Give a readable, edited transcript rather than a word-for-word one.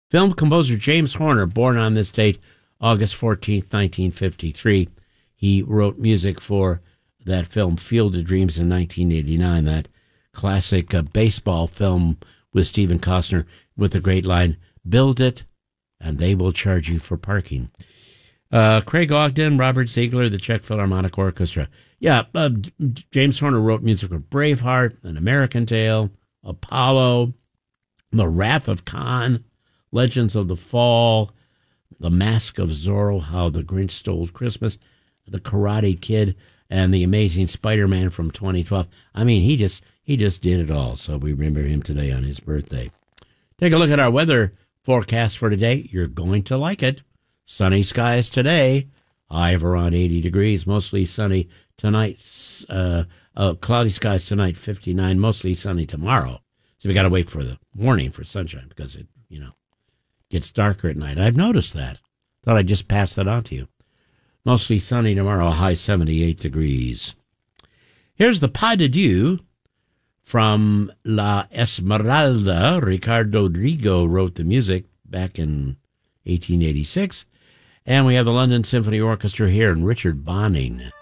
Film composer James Horner, born on this date, August 14th, 1953. He wrote music for that film Field of Dreams in 1989, that classic baseball film with Stephen Costner with the great line, "Build it and they will charge you for parking." Craig Ogden, Robert Ziegler, the Czech Philharmonic Orchestra. Yeah, James Horner wrote music for Braveheart, An American Tale, Apollo, The Wrath of Khan, Legends of the Fall, The Mask of Zorro, How the Grinch Stole Christmas, The Karate Kid, and The Amazing Spider-Man from 2012. I mean, he just did it all, so we remember him today on his birthday. Take a look at our weather forecast for today. You're going to like it. Sunny skies today, high of around 80 degrees, mostly sunny tonight. Cloudy skies tonight, 59, mostly sunny tomorrow. So we got to wait for the morning for sunshine because it, gets darker at night. I've noticed that. Thought I'd just pass that on to you. Mostly sunny tomorrow, high 78 degrees. Here's the Pas de Dieu from La Esmeralda. Ricardo Rigo wrote the music back in 1886. And we have the London Symphony Orchestra here and Richard Bonning.